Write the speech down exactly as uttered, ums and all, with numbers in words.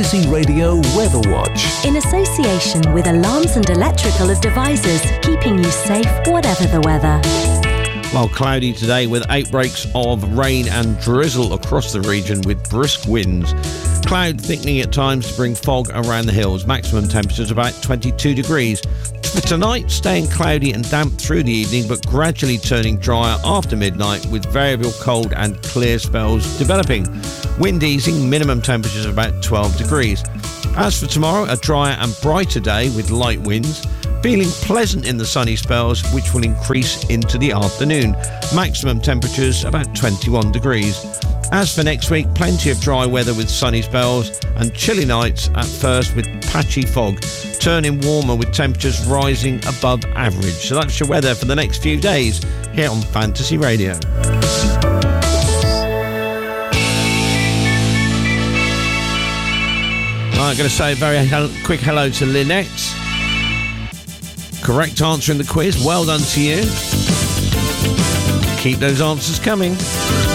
Fantasy Radio Weather Watch. In association with Alarms and Electrical Devices, keeping you safe whatever the weather. Well, cloudy today with outbreaks of rain and drizzle across the region with brisk winds. Cloud thickening at times to bring fog around the hills. Maximum temperatures about twenty-two degrees. For tonight, staying cloudy and damp through the evening, but gradually turning drier after midnight with variable cold and clear spells developing. Wind easing, minimum temperatures of about twelve degrees. As for tomorrow, a drier and brighter day with light winds. Feeling pleasant in the sunny spells, which will increase into the afternoon. Maximum temperatures about twenty-one degrees. As for next week, plenty of dry weather with sunny spells and chilly nights at first with patchy fog, turning warmer with temperatures rising above average. So that's your weather for the next few days here on Fantasy Radio. I'm going to say a very quick hello to Lynette. Correct answer in the quiz. Well done to you. Keep those answers coming.